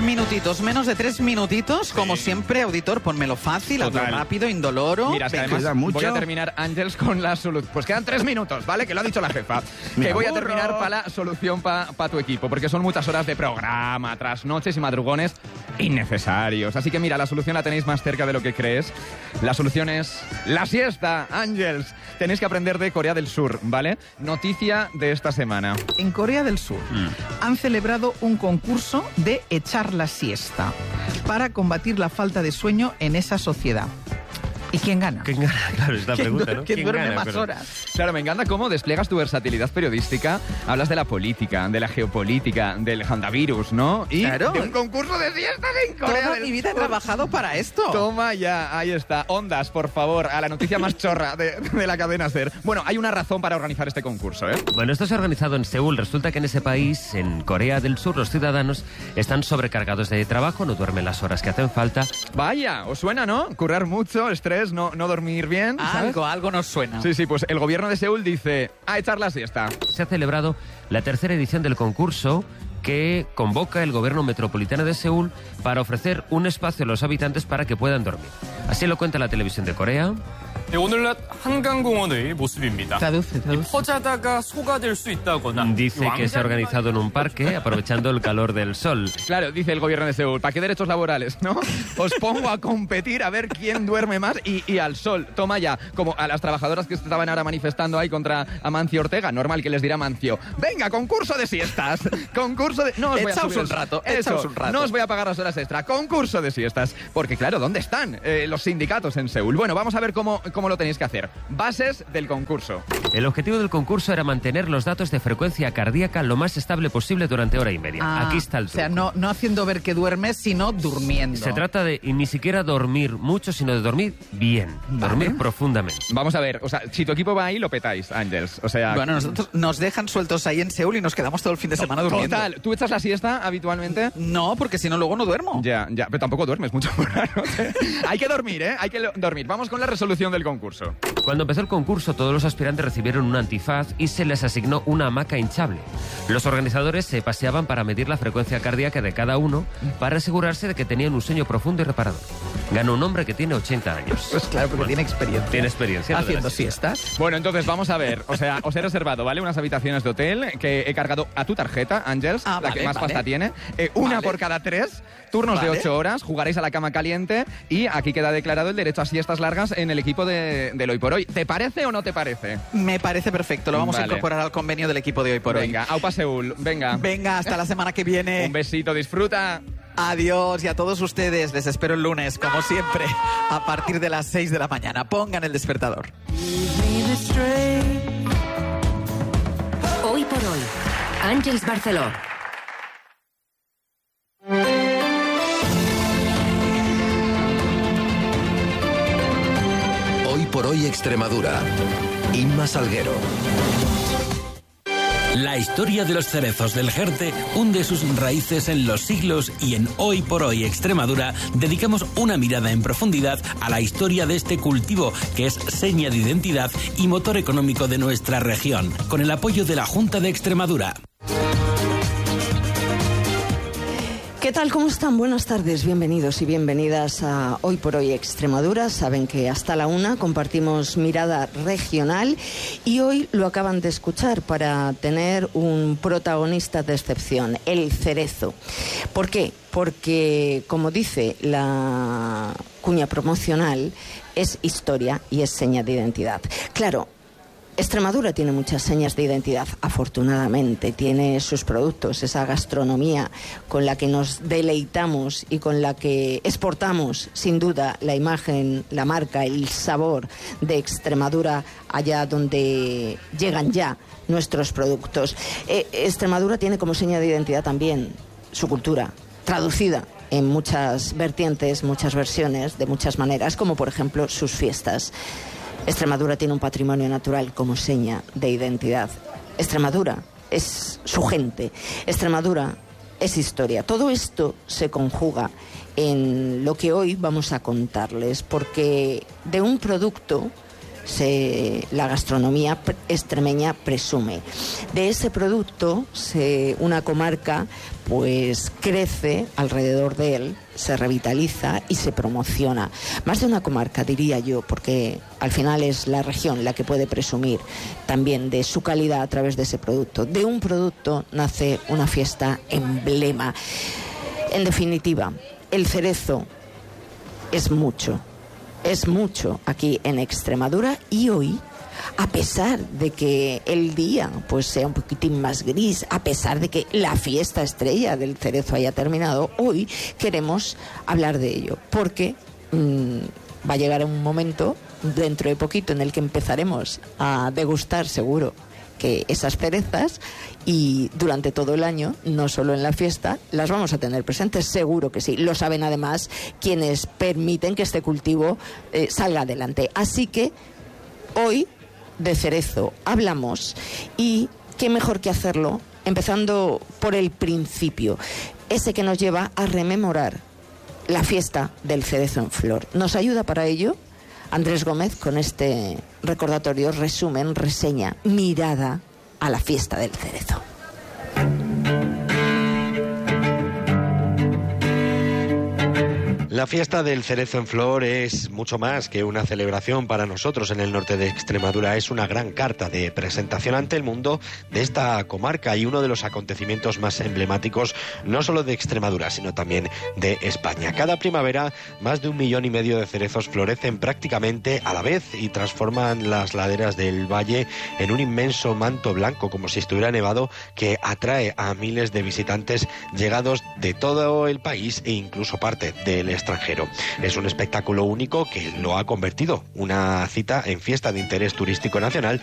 minutitos, menos de 3 minutitos, como siempre, auditor, ponmelo fácil, hazlo rápido, indoloro. Mira, es que además voy a terminar, Ángels, con la solución. Pues quedan 3 minutos, ¿vale? Que lo ha dicho la jefa. Que voy a terminar para la solución para tu equipo, porque son muchas horas de programa, trasnoches y madrugones innecesarios. Así que mira, la solución la tenéis más cerca de lo que crees. La solución es la siesta, Ángels. Tenéis que aprender de Corea del Sur, ¿vale? Noticia de esta semana. En Corea del Sur han celebrado un concurso de echar la siesta para combatir la falta de sueño en esa sociedad. ¿Y quién gana? ¿Quién gana? Claro, es la pregunta, ¿no? ¿Quién duerme gana, más horas? Claro, me encanta cómo despliegas tu versatilidad periodística. Hablas de la política, de la geopolítica, del handavirus, ¿no? Y claro, de un concurso de siestas en Corea Toda del mi vida he Sur. trabajado para esto. Toma ya, ahí está. Ondas, por favor, a la noticia más chorra de la cadena SER. Bueno, hay una razón para organizar este concurso, ¿eh? Bueno, esto se ha organizado en Seúl. Resulta que en ese país, en Corea del Sur, los ciudadanos están sobrecargados de trabajo, no duermen las horas que hacen falta. Vaya, ¿os suena, no? Currar mucho, estrés, no dormir bien, ¿sabes? Algo nos suena. Sí, pues el gobierno de Seúl dice, a echar la siesta. Se ha celebrado la tercera edición del concurso que convoca el gobierno metropolitano de Seúl para ofrecer un espacio a los habitantes para que puedan dormir. Así lo cuenta la televisión de Corea. 오늘날 한강공원의 모습입니다. Traduce. 퍼자다가 소가 될 수 있다거나 Dice que se ha organizado en un parque aprovechando el calor del sol. Claro, dice el gobierno de Seúl, ¿para qué derechos laborales, no? Os pongo a competir a ver quién duerme más y al sol. Toma ya, como a las trabajadoras que estaban ahora manifestando ahí contra Amancio Ortega, normal que les dirá Amancio, venga, concurso de siestas, concurso de... No os voy a Echaos subir un rato, Eso, echaos un rato. No os voy a pagar las horas extra, concurso de siestas. Porque claro, ¿dónde están los sindicatos en Seúl? Bueno, vamos a ver cómo lo tenéis que hacer. Bases del concurso. El objetivo del concurso era mantener los datos de frecuencia cardíaca lo más estable posible durante hora y media. Aquí está el truco. O sea, no haciendo ver que duermes, sino durmiendo. Se trata de ni siquiera dormir mucho, sino de dormir bien, dormir profundamente. Vamos a ver, o sea, si tu equipo va ahí, lo petáis, Ángels. O sea... Bueno, nosotros nos dejan sueltos ahí en Seúl y nos quedamos todo el fin de semana durmiendo. Total, ¿tú echas la siesta habitualmente? No, porque si no luego no duermo. Ya, pero tampoco duermes mucho por la noche. Hay que dormir, ¿eh? Hay que dormir. Vamos con la resolución del concurso. Cuando empezó el concurso, todos los aspirantes recibieron un antifaz y se les asignó una hamaca hinchable. Los organizadores se paseaban para medir la frecuencia cardíaca de cada uno para asegurarse de que tenían un sueño profundo y reparador. Ganó un hombre que tiene 80 años. Pues claro, porque tiene experiencia. Tiene experiencia. Haciendo siestas. Bueno, entonces vamos a ver. O sea, os he reservado, ¿vale? Unas habitaciones de hotel que he cargado a tu tarjeta, Ángels, la que más pasta tiene. Una por cada 3, turnos de 8 horas, jugaréis a la cama caliente y aquí queda declarado el derecho a siestas largas en el equipo del Hoy por Hoy. ¿Te parece o no te parece? Me parece perfecto. Lo vamos a incorporar al convenio del equipo de Hoy por Hoy. Venga, aupa Seúl. Venga. Venga, hasta la semana que viene. Un besito, disfruta. Adiós, y a todos ustedes les espero el lunes, como siempre, a partir de las 6 de la mañana. Pongan el despertador. Hoy por Hoy, Ángels Barceló. Hoy por Hoy Extremadura. Inma Salguero. La historia de los cerezos del Jerte hunde sus raíces en los siglos y en Hoy por Hoy Extremadura dedicamos una mirada en profundidad a la historia de este cultivo que es seña de identidad y motor económico de nuestra región, con el apoyo de la Junta de Extremadura. ¿Qué tal? ¿Cómo están? Buenas tardes, bienvenidos y bienvenidas a Hoy por Hoy Extremadura. Saben que hasta la 1 compartimos mirada regional y hoy lo acaban de escuchar para tener un protagonista de excepción, el cerezo. ¿Por qué? Porque, como dice la cuña promocional, es historia y es seña de identidad. Claro, Extremadura tiene muchas señas de identidad, afortunadamente. Tiene sus productos, esa gastronomía con la que nos deleitamos y con la que exportamos, sin duda, la imagen, la marca, el sabor de Extremadura allá donde llegan ya nuestros productos. Extremadura tiene como seña de identidad también su cultura, traducida en muchas vertientes, muchas versiones, de muchas maneras, como por ejemplo sus fiestas. Extremadura tiene un patrimonio natural como seña de identidad. Extremadura es su gente. Extremadura es historia. Todo esto se conjuga en lo que hoy vamos a contarles, porque de un producto la gastronomía extremeña presume. De ese producto, una comarca pues crece alrededor de él, se revitaliza y se promociona. Más de una comarca, diría yo, porque al final es la región la que puede presumir también de su calidad a través de ese producto. De un producto nace una fiesta emblema. En definitiva, el cerezo es mucho aquí en Extremadura, y hoy, a pesar de que el día pues sea un poquitín más gris, a pesar de que la fiesta estrella del cerezo haya terminado, hoy queremos hablar de ello, porque va a llegar un momento dentro de poquito en el que empezaremos a degustar seguro que esas cerezas, y durante todo el año, no solo en la fiesta, las vamos a tener presentes, seguro que sí. Lo saben además quienes permiten que este cultivo salga adelante. Así que hoy de cerezo hablamos, y qué mejor que hacerlo empezando por el principio, ese que nos lleva a rememorar la fiesta del cerezo en flor. Nos ayuda para ello Andrés Gómez con este recordatorio, resumen, reseña, mirada a la fiesta del cerezo. La fiesta del cerezo en flor es mucho más que una celebración para nosotros en el norte de Extremadura. Es una gran carta de presentación ante el mundo de esta comarca y uno de los acontecimientos más emblemáticos, no solo de Extremadura, sino también de España. Cada primavera, más de 1,5 millones de cerezos florecen prácticamente a la vez y transforman las laderas del valle en un inmenso manto blanco, como si estuviera nevado, que atrae a miles de visitantes llegados de todo el país e incluso parte del extranjero. Es un espectáculo único que lo ha convertido una cita en fiesta de interés turístico nacional